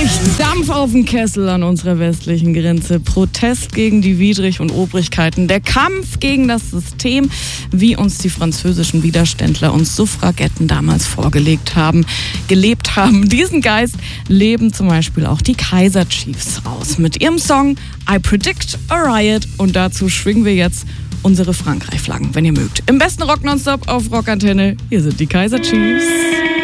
nicht. Dampf auf den Kessel an unserer westlichen Grenze. Protest gegen die Widrig- und Obrigkeiten. Der Kampf gegen das System, wie uns die französischen Widerständler und Suffragetten damals vorgelegt haben, gelebt haben. Diesen Geist leben zum Beispiel auch die Kaiser Chiefs aus. Mit ihrem Song I Predict a Riot. Und dazu schwingen wir jetzt unsere Frankreich-Flaggen, wenn ihr mögt. Im besten Rock nonstop auf Rockantenne. Hier sind die Kaiser Chiefs.